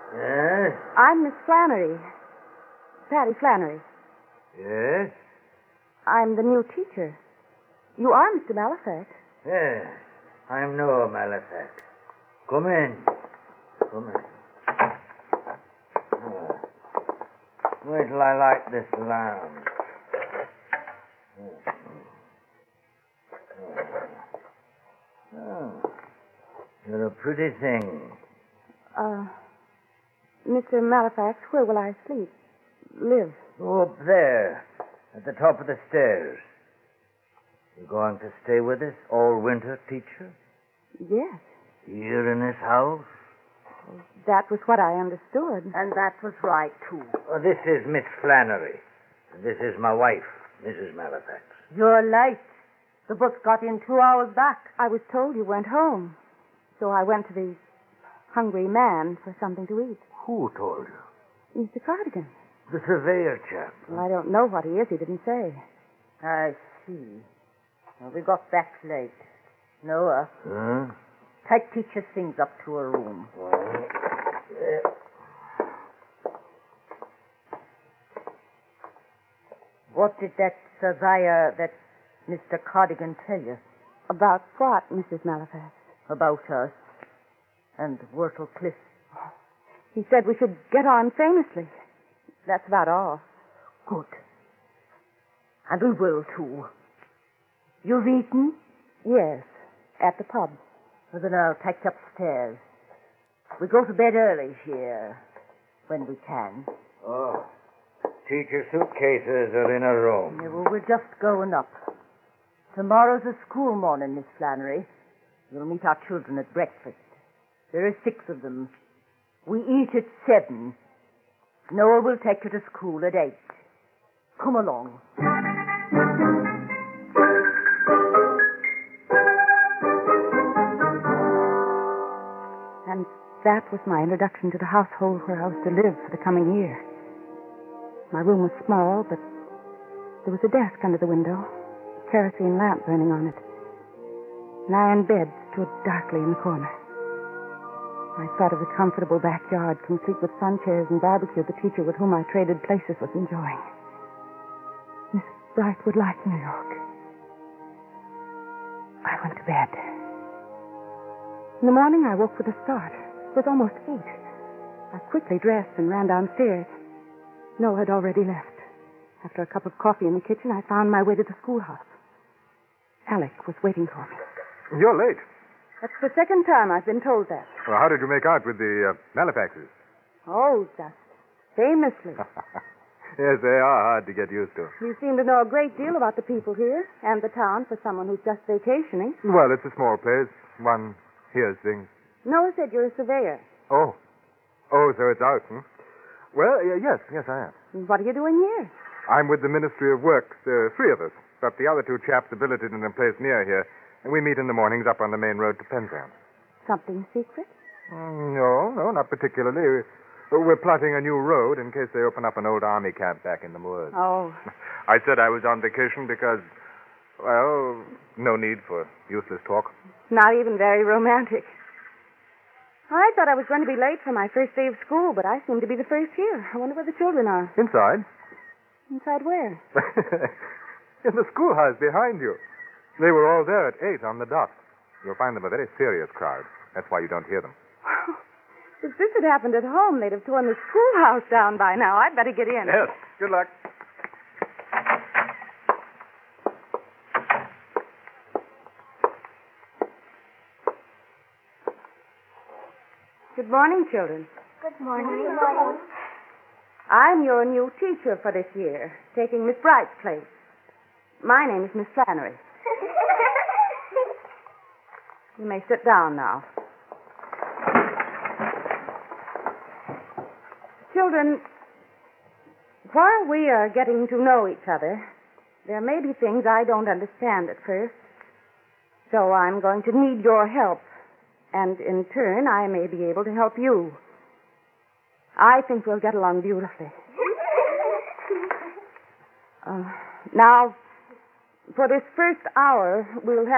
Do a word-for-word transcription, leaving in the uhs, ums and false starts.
Yes? I'm Miss Flannery. Patty Flannery. Yes? I'm the new teacher. You are Mister Malafax. Yes. I'm Noah Malafax. Come in. Come in. Oh. Wait till I light this lamp. Oh. You're a pretty thing. Uh, Mister Malafax, where will I sleep? Live? Go up there, at the top of the stairs. You going to stay with us all winter, teacher? Yes. Here in this house? That was what I understood. And that was right, too. Oh, this is Miss Flannery. This is my wife, Missus Malafax. You're late. The bus got in two hours back. I was told you went home. So I went to the Hungry Man for something to eat. Who told you? Mister Cardigan. The surveyor chap. Well, I don't know what he is. He didn't say. I see. Well, we got back late. Noah, Huh? take teacher's things up to her room. Oh. Yeah. What did that surveyor, that Mister Cardigan, tell you About what, Missus Malafax? about us and Wurtle Cliff? He said we should get on famously. That's about all. Good. And we will, too. You've eaten? Yes, at the pub. Well, then I'll take you upstairs. We go to bed early here, when we can. Oh. Teacher suitcases are in a room. Yeah, well, we're just going up. Tomorrow's a school morning, Miss Flannery. You'll meet our children at breakfast. There are six of them. We eat at seven. Noah will take you to school at eight. Come along. And that was my introduction to the household where I was to live for the coming year. My room was small, but there was a desk under the window, a kerosene lamp burning on it. An iron bed stood darkly in the corner. I thought of the comfortable backyard, complete with sun chairs and barbecue the teacher with whom I traded places was enjoying. Miss Bright would like New York. I went to bed. In the morning, I woke with a start. It was almost eight. I quickly dressed and ran downstairs. Noah had already left. After a cup of coffee in the kitchen, I found my way to the schoolhouse. Alec was waiting for me. You're late. That's the second time I've been told that. Well, how did you make out with the uh, Malafaxes? Oh, just famously. Yes, they are hard to get used to. You seem to know a great deal about the people here and the town for someone who's just vacationing. Well, it's a small place. One hears things. Noah said you're a surveyor. Oh. Oh, so it's out, hmm? Well, uh, yes, yes, I am. What are you doing here? I'm with the Ministry of Works. There are three of us, but the other two chaps are billeted in a place near here, and we meet in the mornings up on the main road to Penzance. Something secret? Mm, no, no, not particularly. We're plotting a new road in case they open up an old army camp back in the moors. Oh. I said I was on vacation because, well, no need for useless talk. Not even very romantic. I thought I was going to be late for my first day of school, but I seem to be the first here. I wonder where the children are. Inside? Inside where? In the schoolhouse behind you. They were all there at eight on the dot. You'll find them a very serious crowd. That's why you don't hear them. If this had happened at home, they'd have torn the schoolhouse down by now. I'd better get in. Yes. Good luck. Good morning, children. Good morning. Good morning. I'm your new teacher for this year, taking Miss Bright's place. My name is Miss Flannery. You may sit down now. Children, while we are getting to know each other, there may be things I don't understand at first. So I'm going to need your help. And in turn, I may be able to help you. I think we'll get along beautifully. Uh, now, for this first hour, we'll have